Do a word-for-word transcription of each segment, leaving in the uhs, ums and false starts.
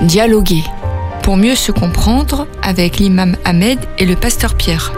dialoguer, pour mieux se comprendre avec l'imam Ahmed et le pasteur Pierre.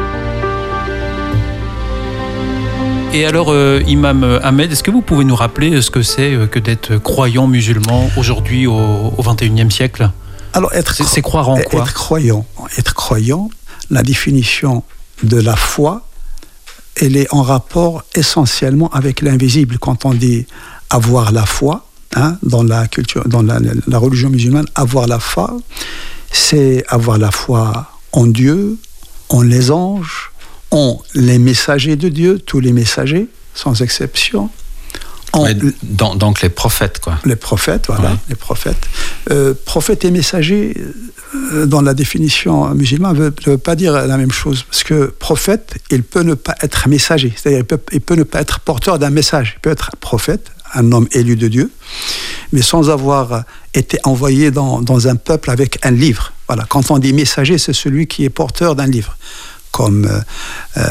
Et alors, euh, imam Ahmed, est-ce que vous pouvez nous rappeler ce que c'est que d'être croyant musulman aujourd'hui au, au vingt et unième siècle ? Alors, être c'est, c'est croire en quoi ? Être croyant, être croyant, la définition de la foi, elle est en rapport essentiellement avec l'invisible. Quand on dit avoir la foi, hein, dans la culture, dans la, la religion musulmane, avoir la foi, c'est avoir la foi en Dieu, en les anges, en les messagers de Dieu, tous les messagers, sans exception. En, ouais, donc, donc les prophètes, quoi. Les prophètes, voilà, ouais. les prophètes. Euh, prophètes et messagers, euh, dans la définition musulmane, ne veut, veut pas dire la même chose. Parce que prophète, il peut ne pas être messager. C'est-à-dire, il peut, il peut ne pas être porteur d'un message. Il peut être prophète, un homme élu de Dieu, mais sans avoir été envoyé dans, dans un peuple avec un livre. Voilà. Quand on dit messager, c'est celui qui est porteur d'un livre. Comme euh,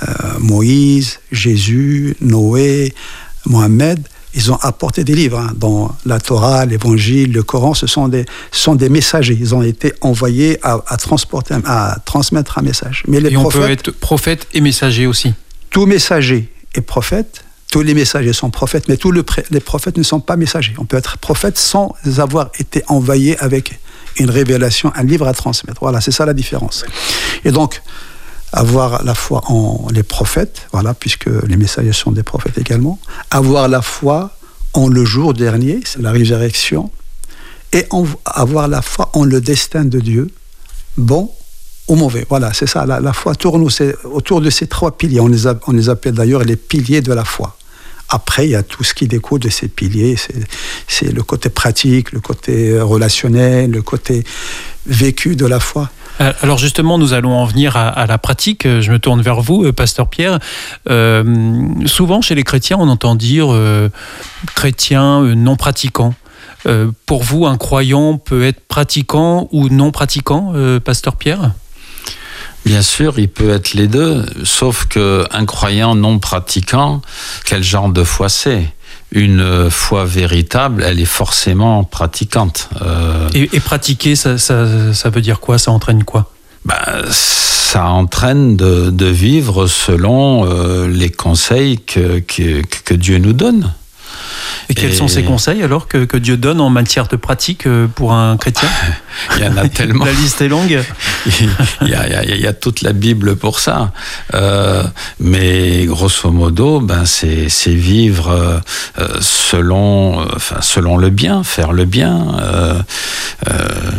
Moïse, Jésus, Noé, Mohammed, ils ont apporté des livres. Hein. Dans la Torah, l'Évangile, le Coran, ce sont des, ce sont des messagers. Ils ont été envoyés à, à, transporter, à transmettre un message. Mais les et on prophètes, peut être prophète et messager aussi. Tout messager est prophète. Tous les messagers sont prophètes, mais tous le, les prophètes ne sont pas messagers. On peut être prophète sans avoir été envoyé avec une révélation, un livre à transmettre. Voilà, c'est ça la différence. Et donc, avoir la foi en les prophètes, voilà, puisque les messagers sont des prophètes également, avoir la foi en le jour dernier, c'est la résurrection, et en, avoir la foi en le destin de Dieu, bon ou mauvais. Voilà, c'est ça, la, la foi tourne autour de ces trois piliers. On les, a, on les appelle d'ailleurs les piliers de la foi. Après, il y a tout ce qui découle de ces piliers, c'est, c'est le côté pratique, le côté relationnel, le côté vécu de la foi. Alors justement, nous allons en venir à, à la pratique. Je me tourne vers vous, pasteur Pierre. Euh, souvent, chez les chrétiens, on entend dire euh, chrétien euh, non pratiquant. Euh, pour vous, un croyant peut être pratiquant ou non pratiquant, euh, pasteur Pierre ? Bien sûr, il peut être les deux, sauf qu'un croyant non pratiquant, quel genre de foi c'est ? Une foi véritable, elle est forcément pratiquante. Euh... Et, et pratiquer, ça, ça, ça veut dire quoi ? Ça entraîne quoi ? Ben, ça entraîne de, de vivre selon euh, les conseils que, que, que Dieu nous donne. Et quels et... sont ces conseils alors que, que Dieu donne en matière de pratique pour un chrétien ? Il y en a tellement. La liste est longue. il, y a, il, y a, il y a toute la Bible pour ça. Euh, mais grosso modo, ben c'est, c'est vivre euh, selon, enfin, selon le bien, faire le bien. Euh, euh,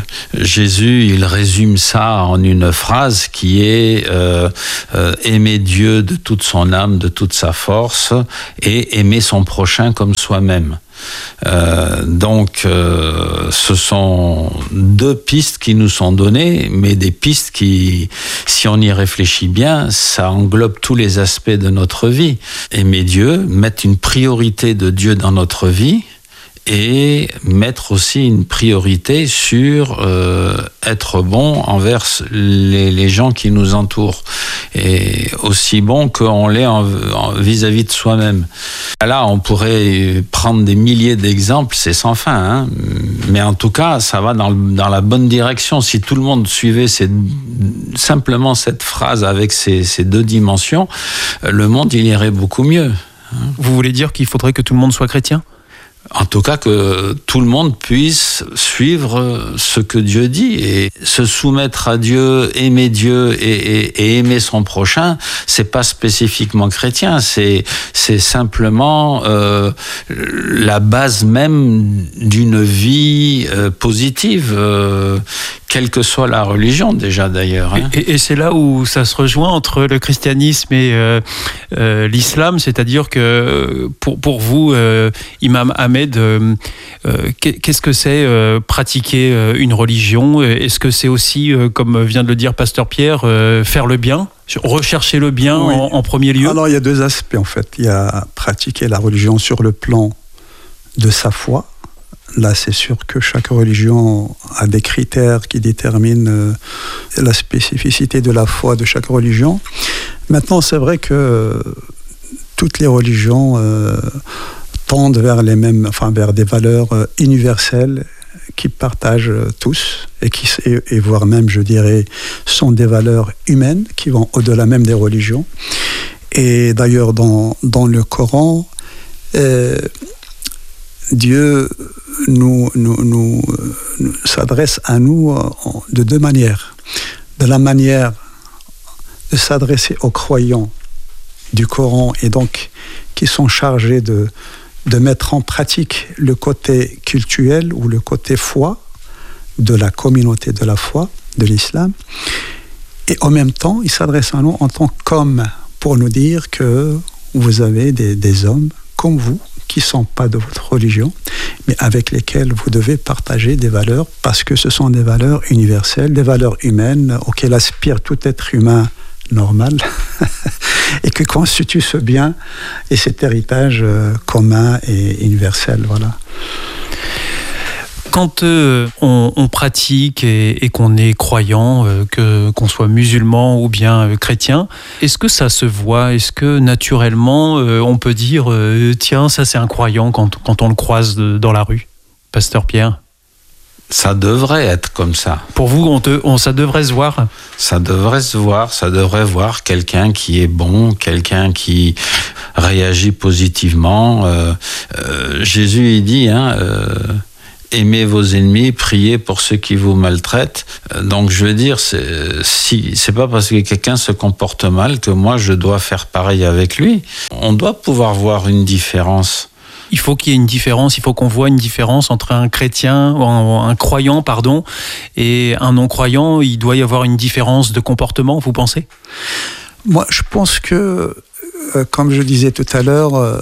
Jésus, il résume ça en une phrase qui est euh, euh, aimer Dieu de toute son âme, de toute sa force, et aimer son prochain comme soi-même. Euh, donc, euh, ce sont deux pistes qui nous sont données, mais des pistes qui, si on y réfléchit bien, ça englobe tous les aspects de notre vie. Aimer Dieu, mettre une priorité de Dieu dans notre vie, et mettre aussi une priorité sur euh, être bon envers les, les gens qui nous entourent, et aussi bon qu'on l'est en, en, vis-à-vis de soi-même. Là, on pourrait prendre des milliers d'exemples, c'est sans fin, hein, mais en tout cas, ça va dans, dans la bonne direction. Si tout le monde suivait ces, simplement cette phrase avec ces, ces deux dimensions, le monde, il irait beaucoup mieux. Vous voulez dire qu'il faudrait que tout le monde soit chrétien ? En tout cas, que tout le monde puisse suivre ce que Dieu dit et se soumettre à Dieu, aimer Dieu et, et, et aimer son prochain. C'est pas spécifiquement chrétien, c'est c'est simplement euh, la base même d'une vie euh, positive, euh, quelle que soit la religion déjà d'ailleurs. Hein. Et, et c'est là où ça se rejoint entre le christianisme et euh, euh, l'islam, c'est-à-dire que pour pour vous, euh, imam Ahmed, Euh, euh, qu'est-ce que c'est euh, pratiquer euh, une religion ? Est-ce que c'est aussi, euh, comme vient de le dire pasteur Pierre, euh, faire le bien, rechercher le bien oui. en, en premier lieu ? Alors il y a deux aspects en fait. Il y a pratiquer la religion sur le plan de sa foi. Là, c'est sûr que chaque religion a des critères qui déterminent euh, la spécificité de la foi de chaque religion. Maintenant, c'est vrai que toutes les religions euh, tendent vers les mêmes, enfin vers des valeurs euh, universelles qui partagent tous et qui, et, et voire même, je dirais, sont des valeurs humaines qui vont au-delà même des religions. Et d'ailleurs, dans, dans le Coran, euh, Dieu nous, nous, nous, nous s'adresse à nous de deux manières. De la manière de s'adresser aux croyants du Coran et donc qui sont chargés de, de mettre en pratique le côté cultuel ou le côté foi de la communauté de la foi, de l'islam. Et en même temps, il s'adresse à nous en tant qu'hommes pour nous dire que vous avez des, des hommes comme vous qui ne sont pas de votre religion, mais avec lesquels vous devez partager des valeurs parce que ce sont des valeurs universelles, des valeurs humaines auxquelles aspire tout être humain normal et que constitue ce bien et cet héritage euh, commun et universel. Voilà. Quand euh, on, on pratique et, et qu'on est croyant, euh, que, qu'on soit musulman ou bien euh, chrétien, est-ce que ça se voit? Est-ce que naturellement euh, on peut dire euh, tiens, ça c'est un croyant quand, quand on le croise de, dans la rue? Pasteur Pierre? Ça devrait être comme ça. Pour vous, on te, on, ça devrait se voir? Ça devrait se voir, ça devrait voir quelqu'un qui est bon, quelqu'un qui réagit positivement. Euh, euh, Jésus, il dit, hein, euh, aimez vos ennemis, priez pour ceux qui vous maltraitent. Donc je veux dire, c'est, si, c'est pas parce que quelqu'un se comporte mal que moi je dois faire pareil avec lui. On doit pouvoir voir une différence. Il faut qu'il y ait une différence, il faut qu'on voit une différence entre un chrétien, un, un croyant, pardon, et un non-croyant. Il doit y avoir une différence de comportement, vous pensez? Moi, je pense que, euh, comme je disais tout à l'heure, euh,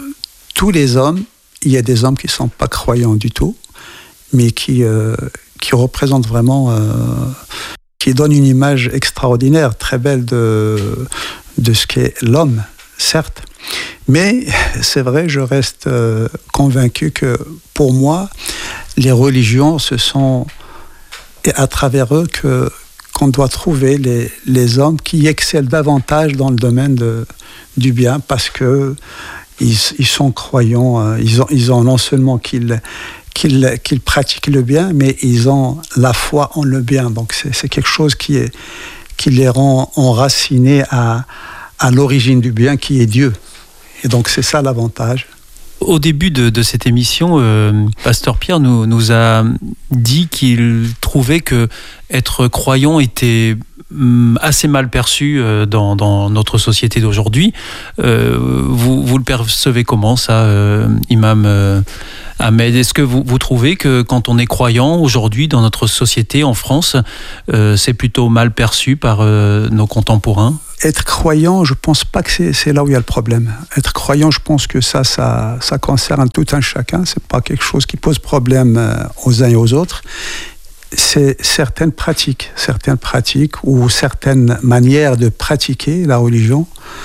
tous les hommes, il y a des hommes qui ne sont pas croyants du tout, mais qui, euh, qui représentent vraiment, euh, qui donnent une image extraordinaire, très belle de, de ce qu'est l'homme, certes. Mais c'est vrai, je reste euh, convaincu que pour moi, les religions, ce sont et à travers eux que, qu'on doit trouver les, les hommes qui excellent davantage dans le domaine de, du bien parce que ils, ils sont croyants, euh, ils, ont, ils ont non seulement qu'ils, qu'ils, qu'ils pratiquent le bien, mais ils ont la foi en le bien. Donc c'est, c'est quelque chose qui, est, qui les rend enracinés à, à l'origine du bien qui est Dieu. Et donc, c'est ça l'avantage. Au début de, de cette émission, euh, Pasteur Pierre nous, nous a dit qu'il trouvait que être croyant était assez mal perçu dans, dans notre société d'aujourd'hui. Euh, vous, vous le percevez comment, ça, euh, Imam euh, Ahmed? Est-ce que vous, vous trouvez que quand on est croyant aujourd'hui dans notre société en France, euh, c'est plutôt mal perçu par euh, nos contemporains? Être croyant, je ne pense pas que c'est, c'est là où il y a le problème. Être croyant, je pense que ça, ça, ça concerne tout un chacun. Ce n'est pas quelque chose qui pose problème aux uns et aux autres. C'est certaines pratiques, certaines pratiques ou certaines manières de pratiquer la religion.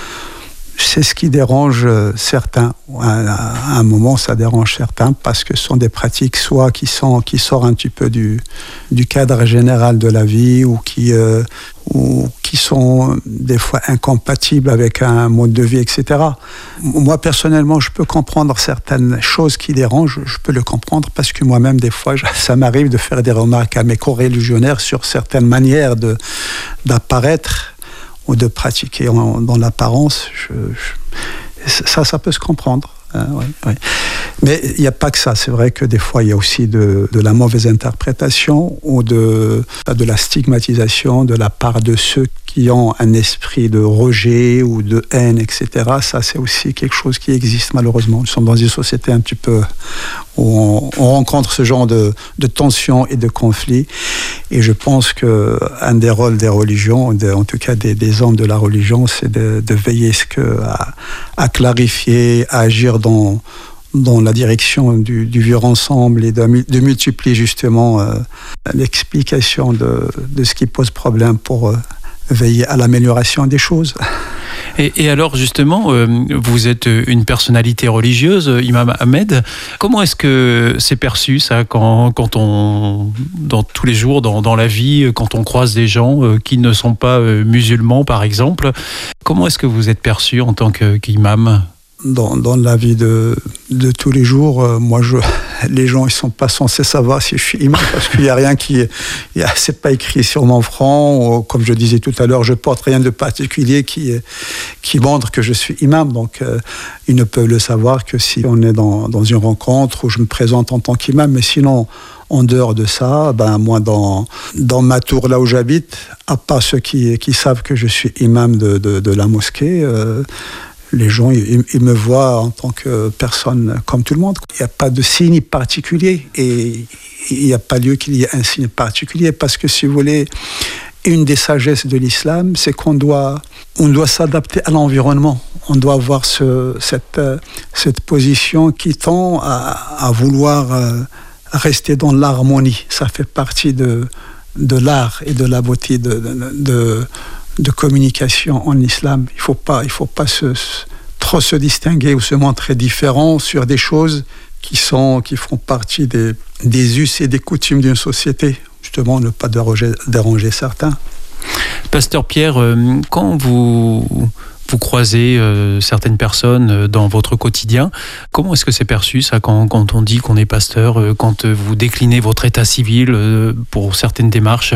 C'est ce qui dérange certains. À un moment, ça dérange certains parce que ce sont des pratiques soit qui, sont, qui sortent un petit peu du, du cadre général de la vie ou qui, euh, ou qui sont des fois incompatibles avec un mode de vie, et cetera. Moi, personnellement, je peux comprendre certaines choses qui dérangent. Je peux le comprendre parce que moi-même, des fois, ça m'arrive de faire des remarques à mes co-religionnaires sur certaines manières de, d'apparaître ou de pratiquer en, dans l'apparence, je, je, ça, ça peut se comprendre. Hein, oui, oui. Mais il n'y a pas que ça. C'est vrai que des fois, il y a aussi de, de la mauvaise interprétation ou de, de la stigmatisation de la part de ceux qui ont un esprit de rejet ou de haine, et cetera. Ça, c'est aussi quelque chose qui existe malheureusement. Nous sommes dans une société un petit peu où on, on rencontre ce genre de, de tensions et de conflits. Et je pense qu'un des rôles des religions, de, en tout cas des, des hommes de la religion, c'est de, de veiller ce que, à, à clarifier, à agir dans, dans la direction du, du vivre ensemble et de, de multiplier justement euh, l'explication de, de ce qui pose problème pour euh, veiller à l'amélioration des choses. Et, et alors justement, euh, vous êtes une personnalité religieuse, Imam Ahmed. Comment est-ce que c'est perçu ça quand, quand on, dans tous les jours, dans, dans la vie, quand on croise des gens euh, qui ne sont pas euh, musulmans par exemple? Comment est-ce que vous êtes perçu en tant que, qu'imam? dans, dans la vie de, de tous les jours, euh, moi, je, les gens, ils sont pas censés savoir si je suis imam parce qu'il y a rien qui, il y a, c'est pas écrit sur mon front. Ou, comme je disais tout à l'heure, je porte rien de particulier qui, qui montre que je suis imam. Donc, euh, ils ne peuvent le savoir que si on est dans, dans une rencontre où je me présente en tant qu'imam. Mais sinon, en dehors de ça, ben moi, dans, dans ma tour, là où j'habite, à part ceux qui, qui savent que je suis imam de, de, de la mosquée, euh, les gens, ils, ils me voient en tant que personne comme tout le monde. Il n'y a pas de signe particulier et il n'y a pas lieu qu'il y ait un signe particulier parce que, si vous voulez, une des sagesses de l'islam, c'est qu'on doit, on doit s'adapter à l'environnement. On doit avoir ce, cette, cette position qui tend à, à vouloir rester dans l'harmonie. Ça fait partie de, de l'art et de la beauté de, de, de de communication en islam. Il ne faut pas, il faut pas se, trop se distinguer ou se montrer différent sur des choses qui, sont, qui font partie des, des us et des coutumes d'une société. Justement, ne pas déranger, déranger certains. Pasteur Pierre, quand vous, vous croisez euh, certaines personnes dans votre quotidien, comment est-ce que c'est perçu ça quand, quand on dit qu'on est pasteur, euh, quand vous déclinez votre état civil euh, pour certaines démarches?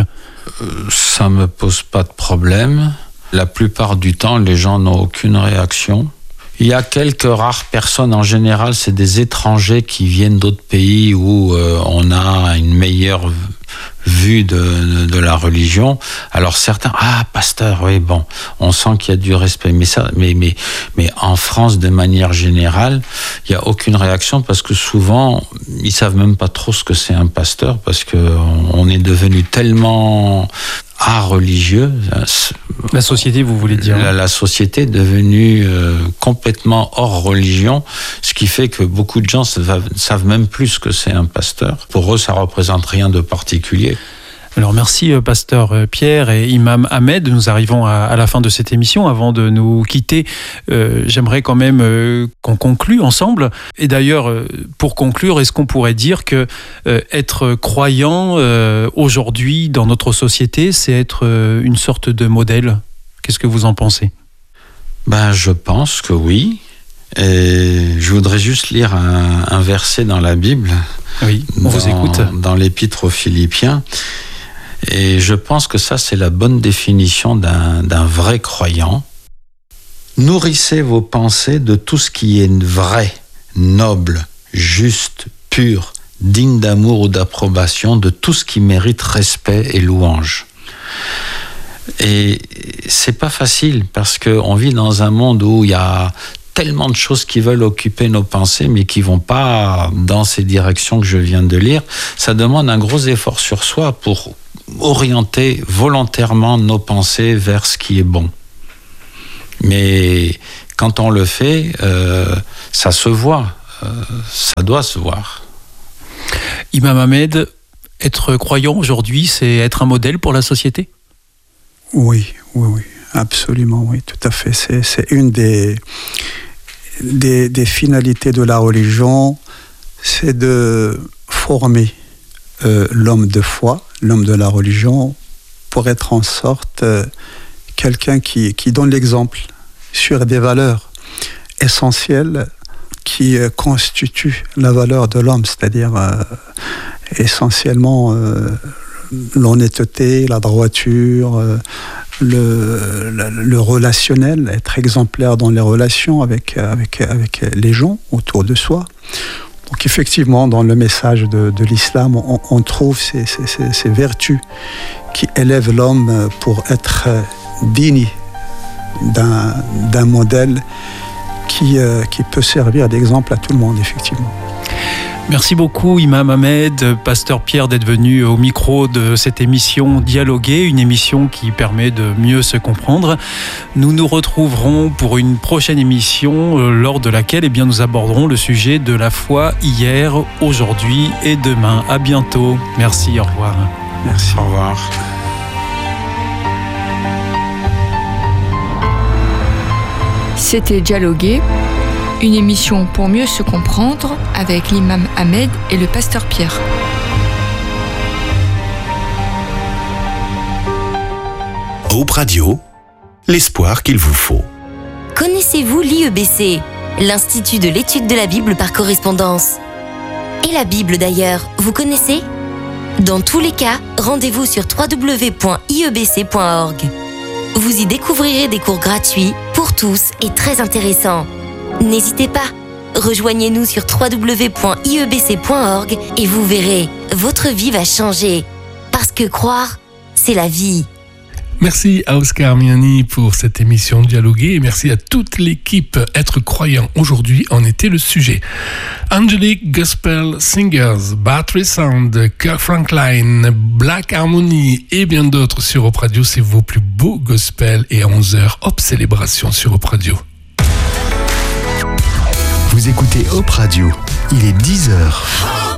Ça me pose pas de problème. La plupart du temps, les gens n'ont aucune réaction. Il y a quelques rares personnes, en général, c'est des étrangers qui viennent d'autres pays où euh, on a une meilleure vue de, de, de la religion. Alors certains, ah, pasteur, oui, bon, on sent qu'il y a du respect. Mais, ça, mais, mais, mais en France, de manière générale, il n'y a aucune réaction parce que souvent, ils ne savent même pas trop ce que c'est un pasteur parce qu'on on est devenu tellement art religieux. La société, vous voulez dire? La, la société est devenue euh, complètement hors religion, ce qui fait que beaucoup de gens ne savent même plus ce que c'est un pasteur. Pour eux, ça ne représente rien de particulier. Alors merci pasteur Pierre et imam Ahmed, nous arrivons à, à la fin de cette émission. Avant de nous quitter, euh, j'aimerais quand même euh, qu'on conclue ensemble. Et d'ailleurs, euh, pour conclure, est-ce qu'on pourrait dire que euh, être croyant euh, aujourd'hui dans notre société, c'est être euh, une sorte de modèle? Qu'est-ce que vous en pensez? Ben, je pense que oui. Et je voudrais juste lire un, un verset dans la Bible. Oui, on dans, vous écoute. Dans l'Épître aux Philippiens. Et je pense que ça, c'est la bonne définition d'un, d'un vrai croyant. Nourrissez vos pensées de tout ce qui est vrai, noble, juste, pur, digne d'amour ou d'approbation, de tout ce qui mérite respect et louange. Et c'est pas facile parce qu'on vit dans un monde où il y a tellement de choses qui veulent occuper nos pensées, mais qui vont pas dans ces directions que je viens de lire. Ça demande un gros effort sur soi pour orienter volontairement nos pensées vers ce qui est bon. Mais quand on le fait, euh, ça se voit, euh, ça doit se voir. Imam Ahmed, être croyant aujourd'hui, c'est être un modèle pour la société? Oui, oui, oui, absolument, oui, tout à fait. C'est, c'est une des, des, des finalités de la religion, c'est de former euh, l'homme de foi, l'homme de la religion, pour être en sorte euh, quelqu'un qui, qui donne l'exemple sur des valeurs essentielles qui euh, constituent la valeur de l'homme, c'est-à-dire euh, essentiellement euh, l'honnêteté, la droiture, euh, le, le, le relationnel, être exemplaire dans les relations avec, avec, avec les gens autour de soi. Donc effectivement, dans le message de, de l'islam, on, on trouve ces, ces, ces, ces vertus qui élèvent l'homme pour être digne d'un, d'un modèle qui, euh, qui peut servir d'exemple à tout le monde, effectivement. Merci beaucoup Imam Ahmed, pasteur Pierre, d'être venu au micro de cette émission Dialoguer, une émission qui permet de mieux se comprendre. Nous nous retrouverons pour une prochaine émission lors de laquelle eh bien, nous aborderons le sujet de la foi hier, aujourd'hui et demain. À bientôt. Merci, au revoir. Merci. Au revoir. C'était Dialoguer, une émission pour mieux se comprendre avec l'imam Ahmed et le pasteur Pierre. Hope Radio, l'espoir qu'il vous faut. Connaissez-vous l'I E B C ? l'Institut de l'étude de la Bible par correspondance. Et la Bible d'ailleurs, vous connaissez ? Dans tous les cas, rendez-vous sur w w w point i e b c point org. Vous y découvrirez des cours gratuits pour tous et très intéressants. N'hésitez pas, rejoignez-nous sur w w w point i e b c point org et vous verrez, votre vie va changer. Parce que croire, c'est la vie. Merci à Oscar Miani pour cette émission Dialoguer et merci à toute l'équipe. Être croyant aujourd'hui en était le sujet. Angelic Gospel Singers, Battery Sound, Kirk Franklin, Black Harmony et bien d'autres sur Europe Radio. C'est vos plus beaux gospels et à onze heures, hop, célébration sur Europe Radio. Vous écoutez Europe Radio, il est dix heures.